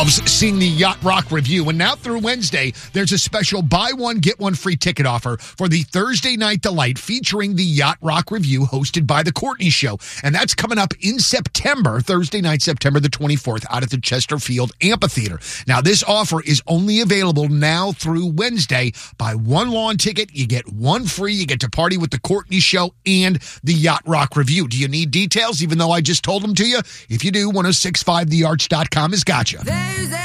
Seeing the Yacht Rock review, and now through Wednesday, there's a special buy one, get one free ticket offer for the Thursday Night Delight featuring the Yacht Rock review hosted by The Courtney Show. And that's coming up in September, Thursday night, September the 24th, out at the Chesterfield Amphitheater. Now, this offer is only available now through Wednesday. Buy one lawn ticket, you get one free. You get to party with The Courtney Show and the Yacht Rock review. Do you need details, even though I just told them to you? If you do, 1065thearch.com has got you.